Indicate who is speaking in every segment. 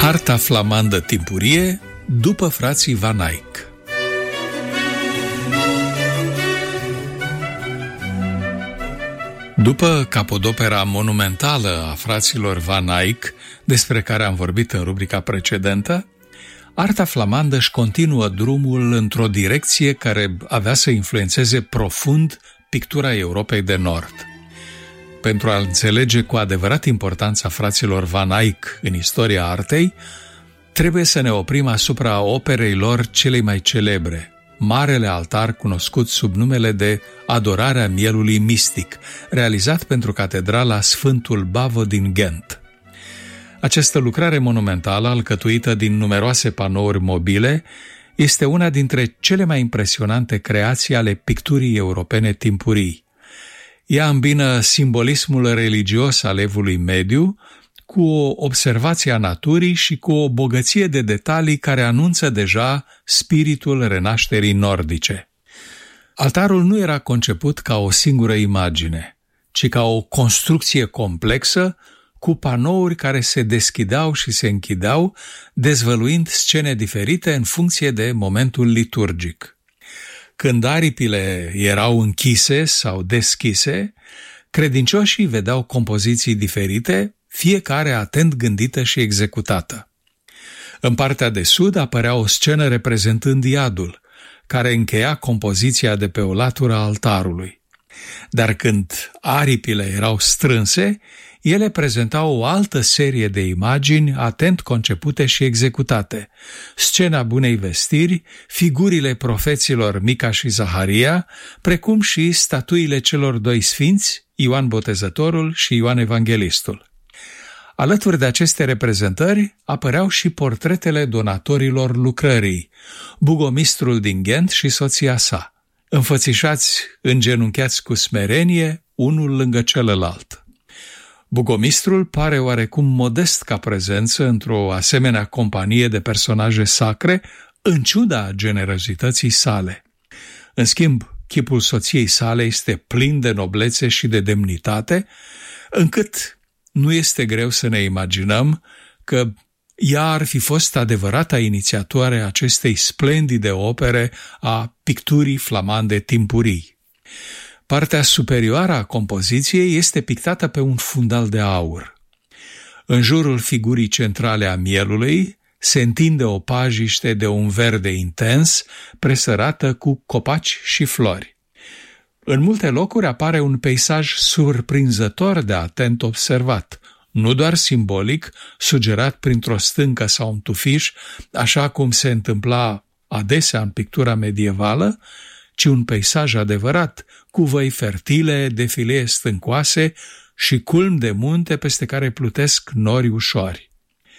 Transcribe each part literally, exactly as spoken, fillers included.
Speaker 1: Arta flamandă timpurie după frații Van Eyck. După capodopera monumentală a fraților Van Eyck, despre care am vorbit în rubrica precedentă, arta flamandă își continuă drumul într-o direcție care avea să influențeze profund pictura Europei de Nord. Pentru a înțelege cu adevărat importanța fraților Van Eyck în istoria artei, trebuie să ne oprim asupra operei lor celei mai celebre, Marele altar cunoscut sub numele de Adorarea mielului mistic, realizat pentru catedrala Sfântul Bavo din Ghent. Această lucrare monumentală, alcătuită din numeroase panouri mobile, este una dintre cele mai impresionante creații ale picturii europene timpurii. Ea îmbină simbolismul religios al Evului Mediu cu o observație a naturii și cu o bogăție de detalii care anunță deja spiritul renașterii nordice. Altarul nu era conceput ca o singură imagine, ci ca o construcție complexă cu panouri care se deschideau și se închideau, dezvăluind scene diferite în funcție de momentul liturgic. Când aripile erau închise sau deschise, credincioșii vedeau compoziții diferite, fiecare atent gândită și executată. În partea de sud apărea o scenă reprezentând iadul, care încheia compoziția de pe o latură a altarului. Dar când aripile erau strânse, ele prezentau o altă serie de imagini atent concepute și executate: scena bunei vestiri, figurile profeților Mica și Zaharia, precum și statuile celor doi sfinți, Ioan Botezătorul și Ioan Evanghelistul. Alături de aceste reprezentări apăreau și portretele donatorilor lucrării, bugomistrul din Ghent și soția sa, înfățișați îngenunchiați cu smerenie, unul lângă celălalt. Bugomistrul pare oarecum modest ca prezență într-o asemenea companie de personaje sacre, în ciuda generozității sale. În schimb, chipul soției sale este plin de noblețe și de demnitate, încât nu este greu să ne imaginăm că ea ar fi fost adevărata inițiatoare a acestei splendide opere a picturii flamande timpurii. Partea superioară a compoziției este pictată pe un fundal de aur. În jurul figurii centrale a mielului se întinde o pajiște de un verde intens, presărată cu copaci și flori. În multe locuri apare un peisaj surprinzător de atent observat, nu doar simbolic, sugerat printr-o stâncă sau un tufiș, așa cum se întâmpla adesea în pictura medievală, ci un peisaj adevărat, cu văi fertile, defilee stâncoase și culmi de munte peste care plutesc nori ușoari.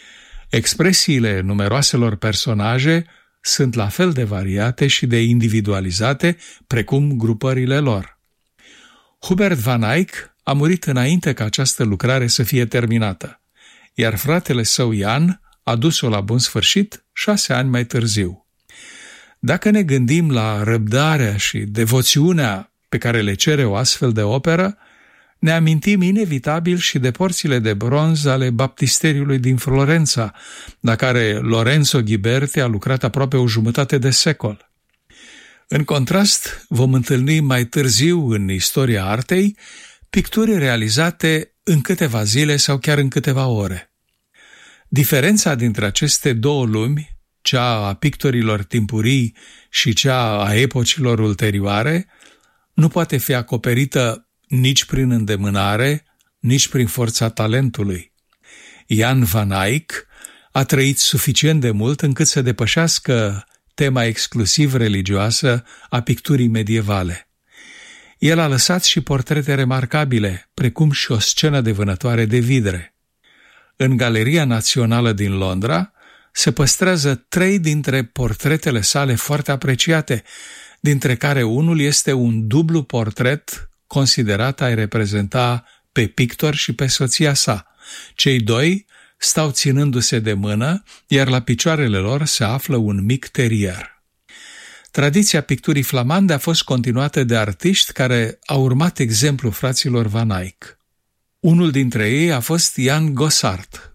Speaker 1: Expresiile numeroaselor personaje sunt la fel de variate și de individualizate, precum grupările lor. Hubert Van Eyck a murit înainte ca această lucrare să fie terminată, iar fratele său Jan a dus-o la bun sfârșit șase ani mai târziu. Dacă ne gândim la răbdarea și devoțiunea pe care le cere o astfel de operă, ne amintim inevitabil și de porțile de bronz ale baptisteriului din Florența, la care Lorenzo Ghiberti a lucrat aproape o jumătate de secol. În contrast, vom întâlni mai târziu în istoria artei picturi realizate în câteva zile sau chiar în câteva ore. Diferența dintre aceste două lumi, cea a pictorilor timpurii și cea a epocilor ulterioare, nu poate fi acoperită nici prin îndemânare, nici prin forța talentului. Jan Van Eyck a trăit suficient de mult încât să depășească tema exclusiv religioasă a picturii medievale. El a lăsat și portrete remarcabile, precum și o scenă de vânătoare de vidre. În Galeria Națională din Londra se păstrează trei dintre portretele sale foarte apreciate, dintre care unul este un dublu portret considerat a-i reprezenta pe pictor și pe soția sa. Cei doi stau ținându-se de mână, iar la picioarele lor se află un mic terier. Tradiția picturii flamande a fost continuată de artiști care au urmat exemplul fraților Van Eyck. Unul dintre ei a fost Jan Gossart,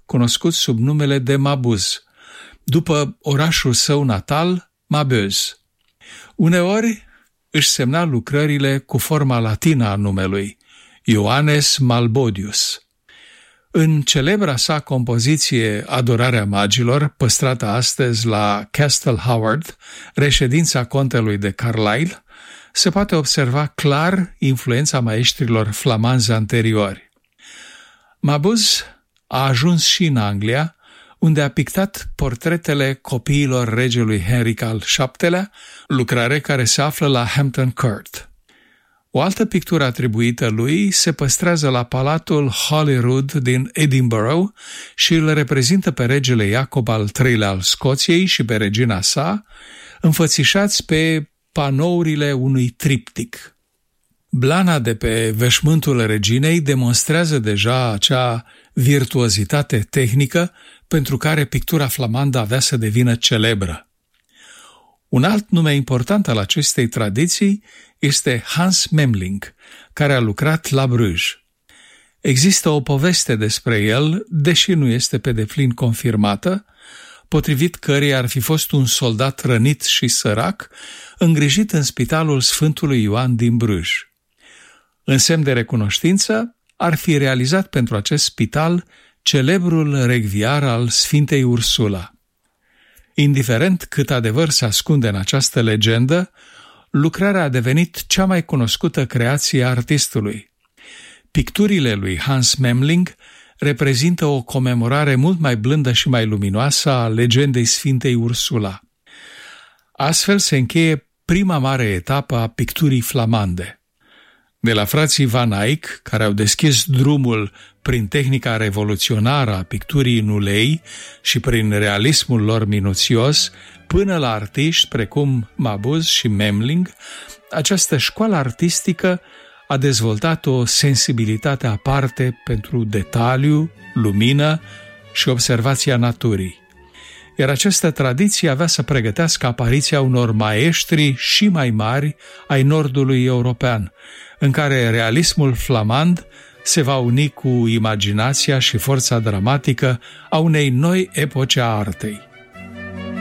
Speaker 1: cunoscut sub numele de Mabuz, după orașul său natal, Mabeuz. Uneori își semna lucrările cu forma latină a numelui, Ioannes Malbodius. În celebra sa compoziție Adorarea magilor, păstrată astăzi la Castle Howard, reședința contelui de Carlisle, se poate observa clar influența maestrilor flamanzi anteriori. Mabuz a ajuns și în Anglia, unde a pictat portretele copiilor regelui Henric al șaptelea, lucrare care se află la Hampton Court. O altă pictură atribuită lui se păstrează la Palatul Holyrood din Edinburgh și îl reprezintă pe regele Iacob al treilea al Scoției și pe regina sa, înfățișați pe panourile unui triptic. Blana de pe veșmântul reginei demonstrează deja acea virtuozitate tehnică pentru care pictura flamandă avea să devină celebră. Un alt nume important al acestei tradiții este Hans Memling, care a lucrat la Bruges. Există o poveste despre el, deși nu este pe deplin confirmată, potrivit căreia ar fi fost un soldat rănit și sărac, îngrijit în spitalul Sfântului Ioan din Bruges. În semn de recunoștință, ar fi realizat pentru acest spital celebrul recviar al Sfintei Ursula. Indiferent cât adevăr se ascunde în această legendă, lucrarea a devenit cea mai cunoscută creație a artistului. Picturile lui Hans Memling reprezintă o comemorare mult mai blândă și mai luminoasă a legendei Sfintei Ursula. Astfel se încheie prima mare etapă a picturii flamande. De la frații Van Eyck, care au deschis drumul prin tehnica revoluționară a picturii în ulei și prin realismul lor minuțios, până la artiști precum Mabuz și Memling, această școală artistică a dezvoltat o sensibilitate aparte pentru detaliu, lumină și observația naturii. Iar această tradiție avea să pregătească apariția unor maestri și mai mari ai nordului european, în care realismul flamand se va uni cu imaginația și forța dramatică a unei noi epoci a artei.